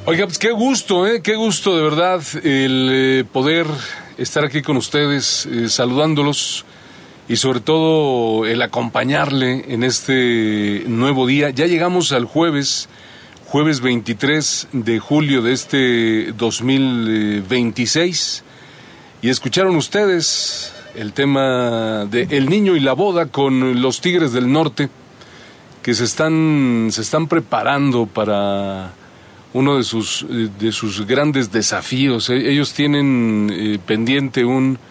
Oiga, pues qué gusto de verdad el poder estar aquí con ustedes, saludándolos y sobre todo el acompañarle en este nuevo día. Ya llegamos al jueves 23 de julio de este 2026 y escucharon ustedes el tema de El Niño y la Boda con los Tigres del Norte, que se están preparando para uno de sus grandes desafíos. Ellos tienen pendiente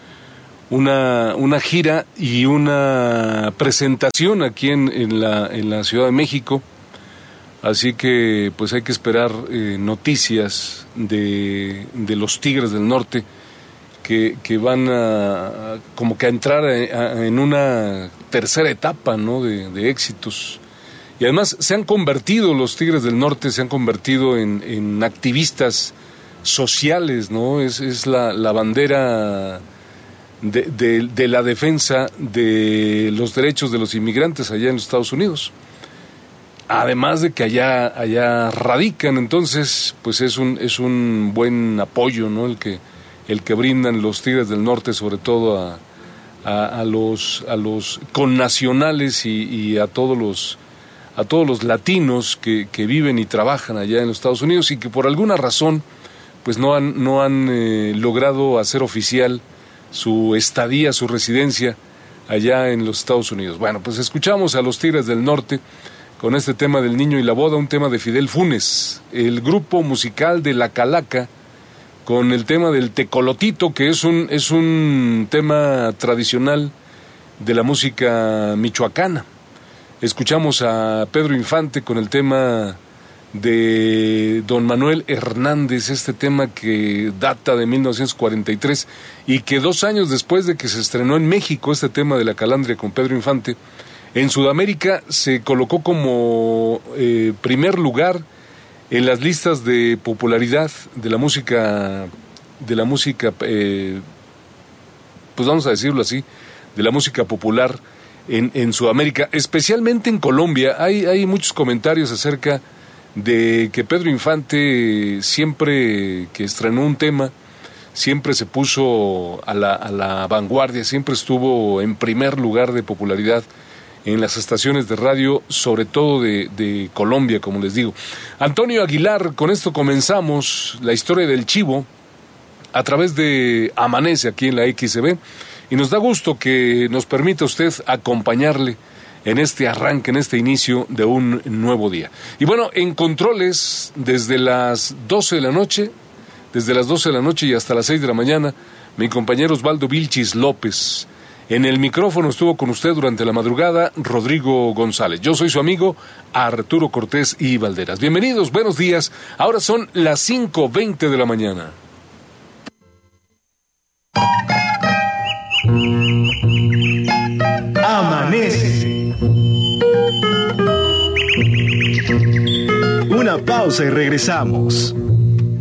una gira y una presentación aquí en la Ciudad de México, así que pues hay que esperar noticias de los Tigres del Norte que van a como que a entrar en una tercera etapa, ¿no?, de éxitos. Y además los Tigres del Norte se han convertido en activistas sociales, ¿no? Es la bandera de la defensa de los derechos de los inmigrantes allá en los Estados Unidos. Además de que allá radican, entonces pues es un buen apoyo, ¿no?, el que brindan los Tigres del Norte, sobre todo a los connacionales y a todos los latinos que viven y trabajan allá en los Estados Unidos y que por alguna razón pues no han logrado hacer oficial su estadía, su residencia allá en los Estados Unidos. Bueno, pues escuchamos a los Tigres del Norte con este tema del Niño y la Boda, un tema de Fidel Funes, el grupo musical de La Calaca, con el tema del tecolotito, que es un tema tradicional de la música michoacana. Escuchamos a Pedro Infante con el tema de Don Manuel Hernández, este tema que data de 1943 y que 2 años después de que se estrenó en México este tema de La Calandria con Pedro Infante, en Sudamérica se colocó como primer lugar en las listas de popularidad de la música, pues vamos a decirlo así, de la música popular en Sudamérica, especialmente en Colombia. Hay muchos comentarios acerca de que Pedro Infante, siempre que estrenó un tema, siempre se puso a la vanguardia, siempre estuvo en primer lugar de popularidad en las estaciones de radio, sobre todo de Colombia, como les digo. Antonio Aguilar, con esto comenzamos la historia del Chivo a través de Amanece aquí en la XB. Y nos da gusto que nos permita usted acompañarle en este arranque, en este inicio de un nuevo día. Y bueno, en controles, desde las 12 de la noche y hasta las 6 de la mañana, mi compañero Osvaldo Vilchis López. En el micrófono estuvo con usted durante la madrugada Rodrigo González. Yo soy su amigo Arturo Cortés y Valderas. Bienvenidos, buenos días. Ahora son las 5:20 de la mañana. Amanece. Una pausa y regresamos.